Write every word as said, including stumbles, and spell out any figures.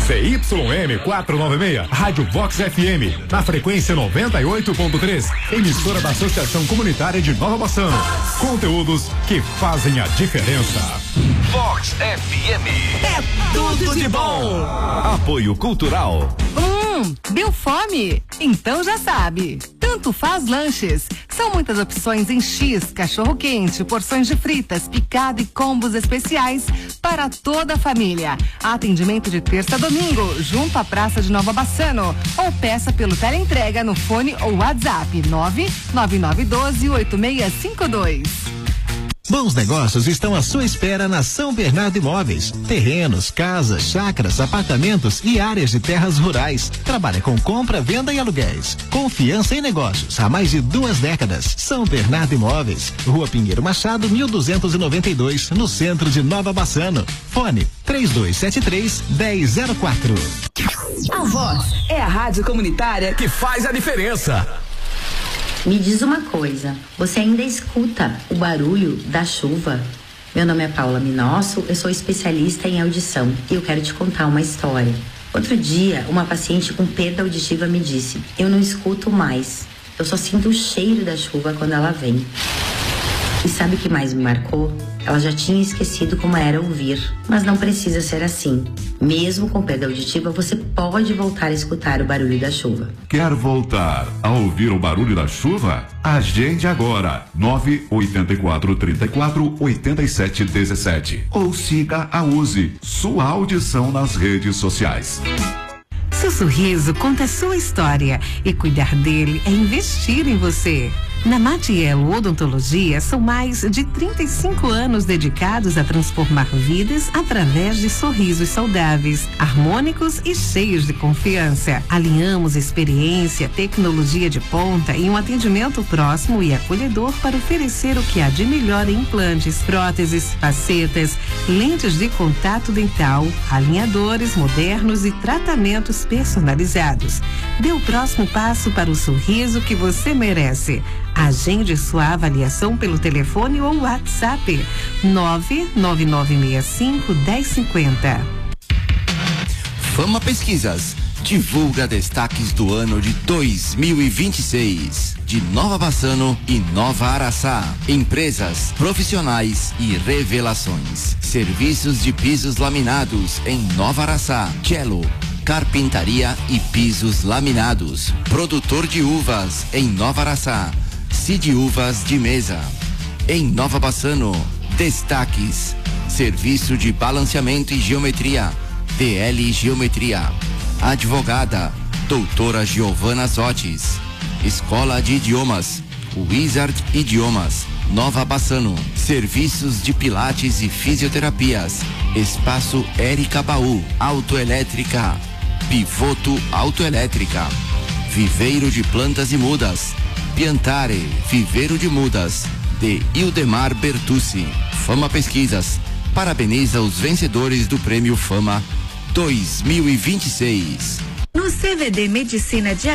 Z Y M quatrocentos e noventa e seis, Rádio Vox F M, na frequência noventa e oito ponto três, emissora da Associação Comunitária de Nova Bassano. Conteúdos que fazem a diferença. Vox F M. É tudo de bom. Apoio Cultural. Hum, deu fome? Então já sabe. Tanto Faz Lanches. São muitas opções em X, cachorro-quente, porções de fritas, picada e combos especiais para toda a família. Atendimento de terça a domingo, junto à Praça de Nova Bassano. Ou peça pelo teleentrega no fone ou WhatsApp nove nove nove um dois oito seis cinco dois. Bons negócios estão à sua espera na São Bernardo Imóveis. Terrenos, casas, chácaras, apartamentos e áreas de terras rurais. Trabalha com compra, venda e aluguéis. Confiança em negócios há mais de duas décadas. São Bernardo Imóveis, Rua Pinheiro Machado, mil duzentos e noventa e dois, no centro de Nova Bassano. Fone três dois sete três, um zero zero quatro. A Vox é a rádio comunitária que faz a diferença. Me diz uma coisa, você ainda escuta o barulho da chuva? Meu nome é Paula Minosso, eu sou especialista em audição e eu quero te contar uma história. Outro dia, uma paciente com perda auditiva me disse: eu não escuto mais, eu só sinto o cheiro da chuva quando ela vem. E sabe o que mais me marcou? Ela já tinha esquecido como era ouvir, mas não precisa ser assim. Mesmo com perda auditiva, você pode voltar a escutar o barulho da chuva. Quer voltar a ouvir o barulho da chuva? Agende agora, nove oito quatro, três quatro, oito sete um sete. Ou siga a Use, sua audição nas redes sociais. Seu sorriso conta a sua história e cuidar dele é investir em você. Na Matiello Odontologia são mais de trinta e cinco anos dedicados a transformar vidas através de sorrisos saudáveis, harmônicos e cheios de confiança. Alinhamos experiência, tecnologia de ponta e um atendimento próximo e acolhedor para oferecer o que há de melhor em implantes, próteses, facetas, lentes de contato dental, alinhadores modernos e tratamentos personalizados. Dê o próximo passo para o sorriso que você merece. Agende sua avaliação pelo telefone ou WhatsApp nove nove nove seis cinco, um zero cinco zero. Fama Pesquisas divulga destaques do ano de dois mil e vinte e seis de Nova Bassano e Nova Araçá. Empresas, profissionais e revelações. Serviços de pisos laminados em Nova Araçá. Cello, carpintaria e pisos laminados. Produtor de uvas em Nova Araçá. Cid Uvas de Mesa. Em Nova Bassano, destaques: serviço de balanceamento e geometria, D L Geometria. Advogada, doutora Giovana Zotis. Escola de Idiomas, Wizard Idiomas, Nova Bassano. Serviços de pilates e fisioterapias, Espaço Érica Baú. Autoelétrica, Pivoto Autoelétrica. Viveiro de Plantas e Mudas, Piantare, Viveiro de Mudas, de Ildemar Bertucci. Fama Pesquisas parabeniza os vencedores do Prêmio Fama dois mil e vinte e seis. No C V D Medicina de